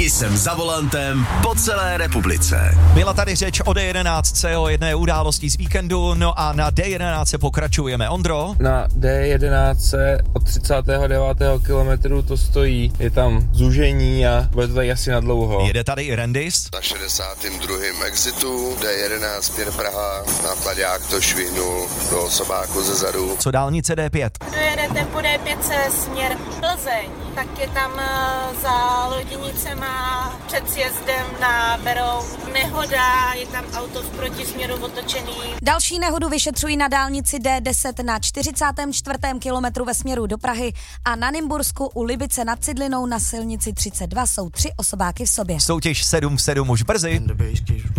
Jsem za volantem po celé republice. Byla tady řeč o D11, o jedné události z víkendu, no a na D11 pokračujeme. Ondro? Na D11 od 39. kilometru to stojí, je tam zúžení a bude to tady asi na dlouho. Jede tady i Rendis. Na 62. exitu D11 Pěr Praha, nákladák to švihnul do sobáku ze zadu. Co dálnice D5? Dojedete po D5 směr Plzeň, tak je tam za Loděnicema před sjezdem na Beroun nehoda, je tam auto v protisměru otočený. Další nehodu vyšetřují na dálnici D10 na 44. kilometru ve směru do Prahy a na Nymbursku u Libice nad Cidlinou na silnici 32 jsou 3 osobáky v sobě. Soutěž 7 v 7 už brzy.